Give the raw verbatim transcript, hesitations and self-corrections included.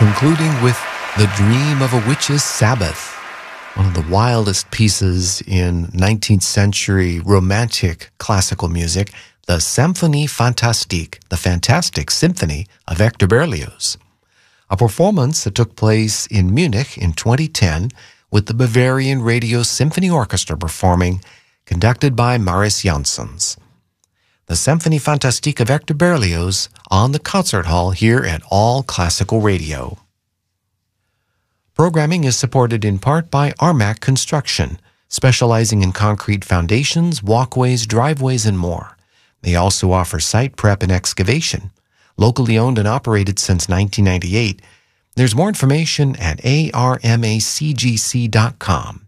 concluding with The Dream of a Witch's Sabbath, one of the wildest pieces in nineteenth century romantic classical music, the Symphonie Fantastique, the Fantastic Symphony of Hector Berlioz. A performance that took place in Munich in twenty ten with the Bavarian Radio Symphony Orchestra performing, conducted by Marius Janssens. The Symphonie Fantastique of Hector Berlioz on the concert hall here at All Classical Radio. Programming is supported in part by Armac Construction, specializing in concrete foundations, walkways, driveways, and more. They also offer site prep and excavation. Locally owned and operated since nineteen ninety-eight, there's more information at A R M A C G C dot com.